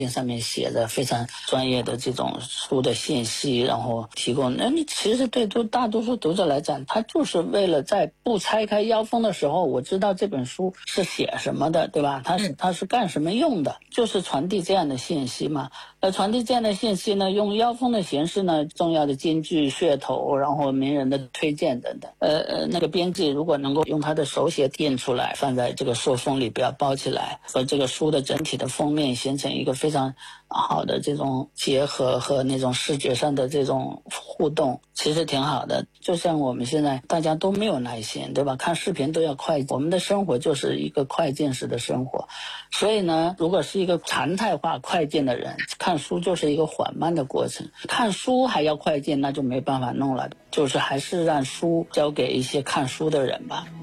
上面写的非常专业的这种书的信息，然后提供。那你其实对大多数读者来讲，他就是为了在不拆开腰封的时候，我知道这本书是写什么的，对吧？它是干什么用的，就是传递这样的信息嘛。传递这样的信息呢，用腰封的形式呢，重要的金句、噱头，然后名人的推荐等等。那个编辑如果能够用他的手写印出来，放在这个塑封里，不要包起来，和这个书的整体的封面形成一个非常好的这种结合和那种视觉上的这种互动，其实挺好的。就像我们现在大家都没有耐心，对吧？看视频都要快，我们的生活就是一个快进式的生活，所以呢，如果是一个常态化快进的人，看书就是一个缓慢的过程。看书还要快进，那就没办法弄了，就是还是让书交给一些看书的人吧。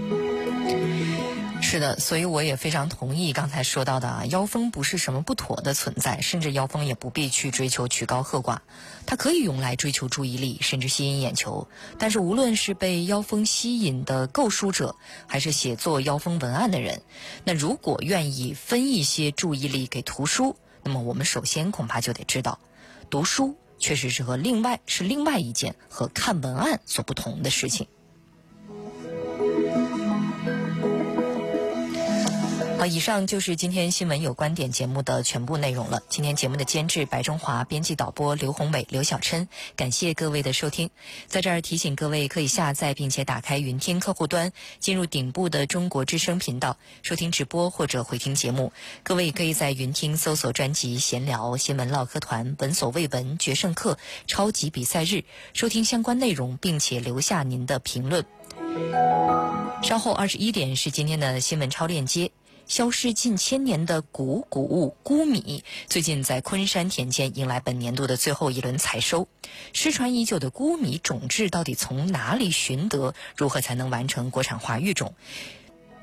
是的，所以我也非常同意刚才说到的啊，腰封不是什么不妥的存在，甚至腰封也不必去追求曲高和寡，它可以用来追求注意力，甚至吸引眼球。但是无论是被腰封吸引的购书者，还是写作腰封文案的人，那如果愿意分一些注意力给图书，那么我们首先恐怕就得知道，读书确实是另外一件和看文案所不同的事情。好，以上就是今天新闻有观点节目的全部内容了。今天节目的监制白中华，编辑导播刘宏伟、刘小琛，感谢各位的收听。在这儿提醒各位，可以下载并且打开云听客户端，进入顶部的中国之声频道，收听直播或者回听节目。各位可以在云听搜索专辑闲聊、新闻唠嗑团、闻所未闻、决胜课、超级比赛日，收听相关内容，并且留下您的评论。稍后21点是今天的新闻超链接。消失近千年的古物钴米，最近在昆山田间迎来本年度的最后一轮采收。失传已久的钴米种质到底从哪里寻得？如何才能完成国产化育种？